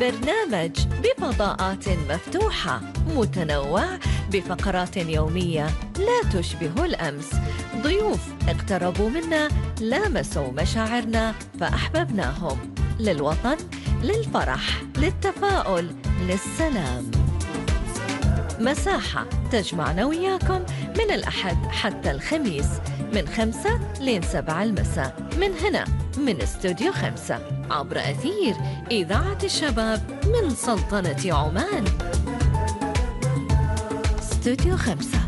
برنامج بفضاءات مفتوحة متنوع بفقرات يومية لا تشبه الأمس. ضيوف اقتربوا منا، لامسوا مشاعرنا فأحببناهم. للوطن، للفرح، للتفاؤل، للسلام. مساحة تجمعنا وياكم من الأحد حتى الخميس من 5 ل 7 المساء من هنا من استوديو 5 عبر أثير إذاعة الشباب من سلطنة عمان. استوديو 5.